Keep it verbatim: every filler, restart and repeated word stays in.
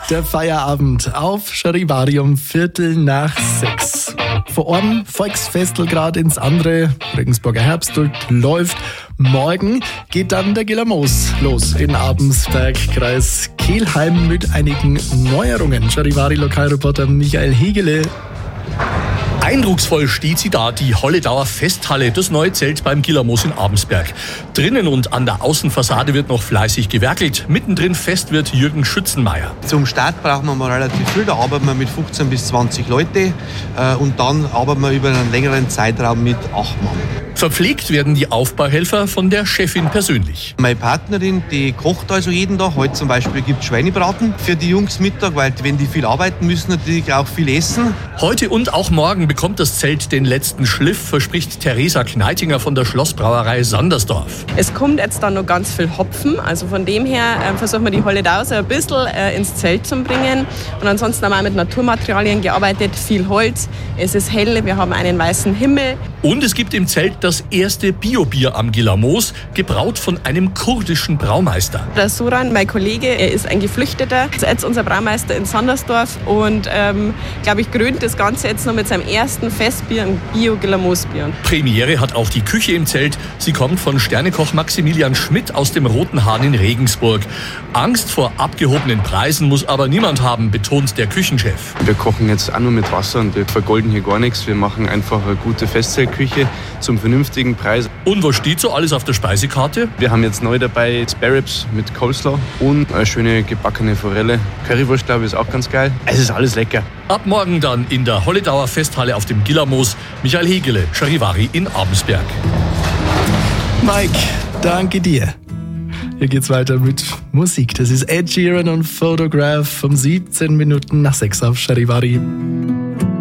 Der Feierabend auf Charivari um Viertel nach sechs. Vor einem Volksfestel gerade ins andere. Regensburger Herbstult läuft. Morgen geht dann der Gillermoos los in Abensberg, Kreis Kelheim mit einigen Neuerungen. Charivari-Lokalreporter Michael Hegele. Eindrucksvoll steht sie da, die Holledauer Festhalle, das neue Zelt beim Gillermoos in Abensberg. Drinnen und an der Außenfassade wird noch fleißig gewerkelt. Mittendrin fest wird Jürgen Schützenmeier. Zum Start brauchen wir mal relativ viel, da arbeiten wir mit fünfzehn bis zwanzig Leute äh, und dann arbeiten wir über einen längeren Zeitraum mit acht Mann. Verpflegt werden die Aufbauhelfer von der Chefin persönlich. Meine Partnerin, die kocht also jeden Tag. Heute zum Beispiel gibt es Schweinebraten für die Jungs Mittag, weil wenn die viel arbeiten müssen, natürlich auch viel essen. Heute und auch morgen bekommt das Zelt den letzten Schliff, verspricht Theresa Kneitinger von der Schlossbrauerei Sandersdorf. Es kommt jetzt dann noch ganz viel Hopfen, also von dem her äh, versuchen wir die Holledau so ein bisschen äh, ins Zelt zu bringen. Und ansonsten haben wir auch mit Naturmaterialien gearbeitet, viel Holz, es ist hell, wir haben einen weißen Himmel. Und es gibt im Zelt das erste Biobier am Gillermoos, gebraut von einem kurdischen Braumeister. Der Soran, mein Kollege, er ist ein Geflüchteter, ist jetzt unser Braumeister in Sandersdorf und ähm, glaube ich krönt das Ganze jetzt noch mit seinem ersten Festbier, ein Bio-Gillermoos-Bier. Premiere hat auch die Küche im Zelt. Sie kommt von Sternekoch Maximilian Schmidt aus dem Roten Hahn in Regensburg. Angst vor abgehobenen Preisen muss aber niemand haben, betont der Küchenchef. Wir kochen jetzt auch nur mit Wasser und wir vergolden hier gar nichts. Wir machen einfach eine gute Festzeltküche zum vernünftigen Preis. Und was steht so alles auf der Speisekarte? Wir haben jetzt neu dabei Spare Ribs mit Coleslaw und eine schöne gebackene Forelle. Currywurst, glaube ich, ist auch ganz geil. Es ist alles lecker. Ab morgen dann in der Holledauer Festhalle auf dem Gillermoos. Michael Hegele, Charivari in Abensberg. Mike, danke dir. Hier geht's weiter mit Musik. Das ist Ed Sheeran und Photograph um siebzehn Minuten nach sechs auf Charivari.